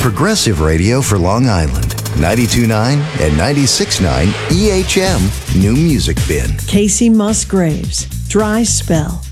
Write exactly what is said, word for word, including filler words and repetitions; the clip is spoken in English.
progressive radio for Long Island. ninety-two point nine and ninety-six point nine E H M New Music Bin. Casey Musgraves, Dry Spell.